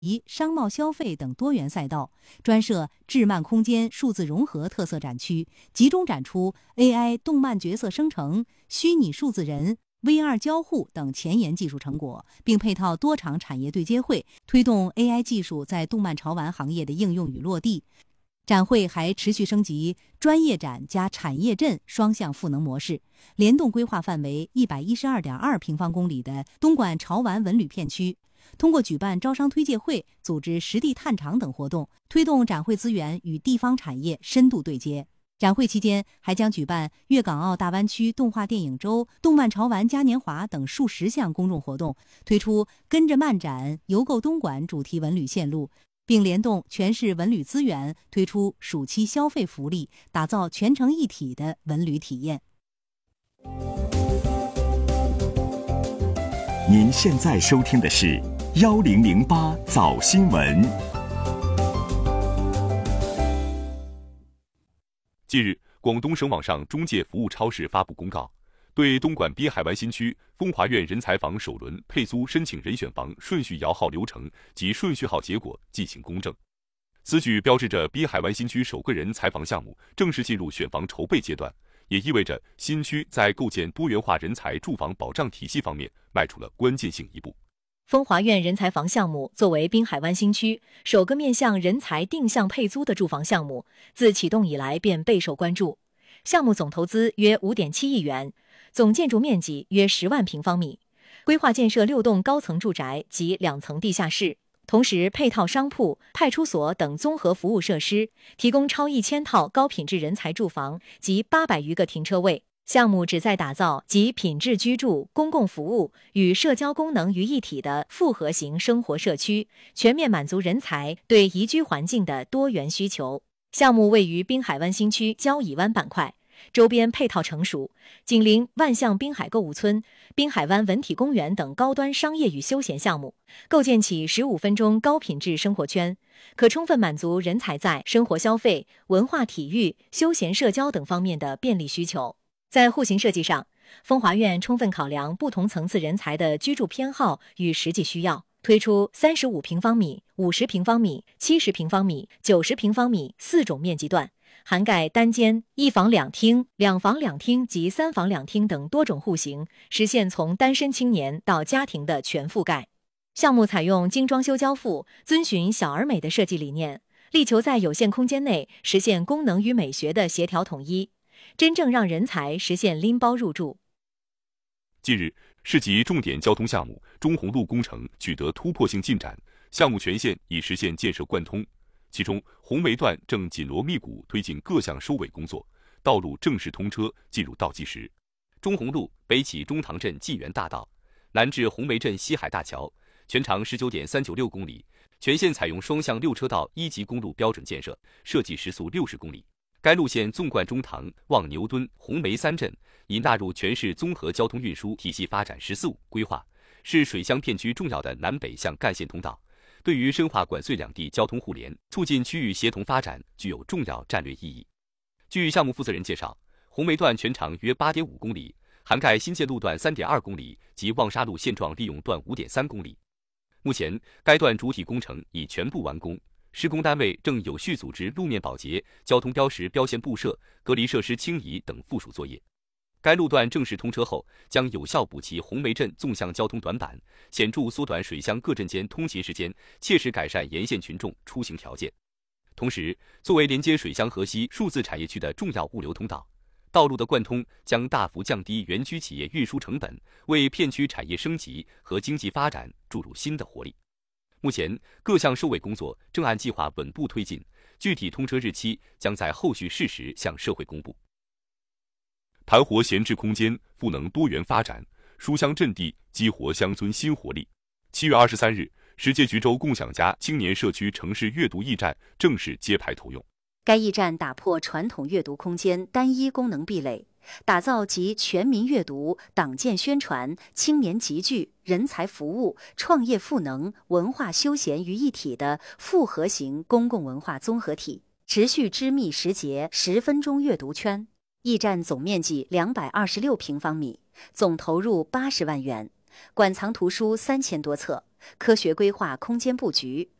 商贸消费等多元赛道，专设智漫空间数字融合特色展区，集中展出 AI 动漫角色生成、虚拟数字人、VR 交互等前沿技术成果，并配套多场产业对接会，推动 AI 技术在动漫潮玩行业的应用与落地。展会还持续升级专业展加产业镇双向赋能模式，联动规划范围112.2平方公里的东莞潮玩文旅片区，通过举办招商推介会、组织实地探场等活动，推动展会资源与地方产业深度对接。展会期间还将举办粤港澳大湾区动画电影周、动漫潮玩嘉年华等数十项公众活动，推出跟着漫展、游购东莞主题文旅线路，并联动全市文旅资源，推出暑期消费福利，打造全程一体的文旅体验。 您现在收听的是1008早新闻。 近日，广东省网上中介服务超市发布公告，对东莞滨海湾新区风华苑人才房首轮配租申请人选房顺序摇号流程及顺序号结果进行公证。此举标志着滨海湾新区首个人才房项目正式进入选房筹备阶段，也意味着新区在构建多元化人才住房保障体系方面迈出了关键性一步。 风华苑人才房项目作为滨海湾新区首个面向人才定向配租的住房项目，自启动以来便备受关注。项目总投资约5.7亿元，总建筑面积约10万平方米，规划建设6栋高层住宅及2层地下室，同时配套商铺、派出所等综合服务设施，提供超1000套高品质人才住房及800余个停车位。项目旨在打造集品质居住、公共服务与社交功能于一体的复合型生活社区，全面满足人才对宜居环境的多元需求。项目位于滨海湾新区交椅湾板块，周边配套成熟，紧邻万象滨海购物村、滨海湾文体公园等高端商业与休闲项目，构建起15分钟高品质生活圈，可充分满足人才在生活消费、文化体育、休闲社交等方面的便利需求。在户型设计上，风华苑充分考量不同层次人才的居住偏好与实际需要，推出35平方米、50平方米、70平方米、90平方米4种面积段，涵盖单间、1房2厅、2房2厅及3房2厅等多种户型，实现从单身青年到家庭的全覆盖。项目采用精装修交付，遵循小而美的设计理念，力求在有限空间内实现功能与美学的协调统一，真正让人才实现拎包入住。 近日，市级重点交通项目中宏路工程取得突破性进展，项目全线已实现建设贯通。其中，红梅段正紧锣密鼓推进各项收尾工作，道路正式通车进入倒计时。 中宏路北起中塘镇纪元大道，南至红梅镇西海大桥，全长19.396公里，全线采用双向6车道1级公路标准建设，设计时速60公里。该路线纵贯中塘、望牛墩、红梅3镇，已纳入全市综合交通运输体系发展“十四五”规划，是水乡片区重要的南北向干线通道，对于深化管穗两地交通互联、促进区域协同发展具有重要战略意义。据项目负责人介绍，红梅段全长约8.5公里，涵盖新建路段3.2公里及望沙路现状利用段5.3公里。目前，该段主体工程已全部完工。施工单位正有序组织路面保洁、交通标识标线布设、隔离设施清移等附属作业。该路段正式通车后，将有效补齐红梅镇纵向交通短板，显著缩短水乡各镇间通勤时间，切实改善沿线群众出行条件。同时，作为连接水乡河西数字产业区的重要物流通道，道路的贯通将大幅降低园区企业运输成本，为片区产业升级和经济发展注入新的活力。目前，各项收尾工作正按计划稳步推进，具体通车日期将在后续适时向社会公布。 盘活闲置空间，赋能多元发展，书香阵地激活乡村新活力。7月23日，石碣局州共享家青年社区城市阅读驿站正式揭牌投用。 该驿站打破传统阅读空间单一功能壁垒，打造集全民阅读、党建宣传、青年集聚、人才服务、创业赋能、文化休闲于一体的复合型公共文化综合体，持续织密实结10分钟阅读圈。驿站总面积226平方米，总投入80万元， 馆藏图书3000多册，科学规划空间布局。